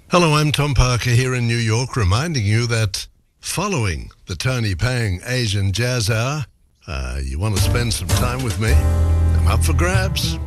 Hello, I'm Tom Parker here in New York, reminding you that following the Tony Pang Asian Jazz Hour, you want to spend some time with me? I'm up for grabs.